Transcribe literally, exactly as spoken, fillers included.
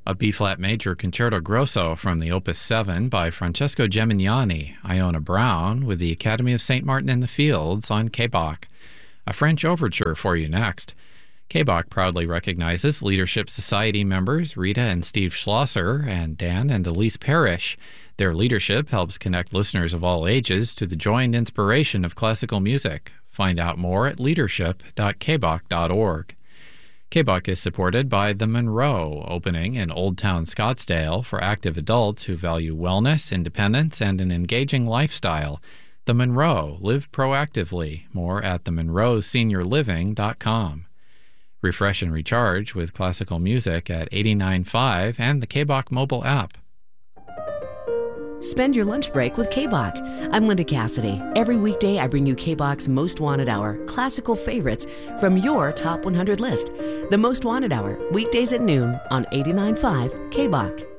A B-flat major concerto grosso from the Opus seven by Francesco Gemignani, Iona Brown, with the Academy of Saint Martin in the Fields on K B O C. A French overture for you next. K B O C proudly recognizes Leadership Society members Rita and Steve Schlosser and Dan and Elise Parrish. Their leadership helps connect listeners of all ages to the joy and inspiration of classical music. Find out more at leadership dot k b o c dot org. K B O C is supported by The Monroe, opening in Old Town Scottsdale for active adults who value wellness, independence, and an engaging lifestyle. The Monroe, live proactively. More at the monroe senior living dot com. Refresh and recharge with classical music at eighty-nine point five and the K B O C mobile app. Spend your lunch break with K B O C. I'm Linda Cassidy. Every weekday, I bring you K B O C's Most Wanted Hour, classical favorites from your top one hundred list. The Most Wanted Hour, weekdays at noon on eighty-nine point five K B O C.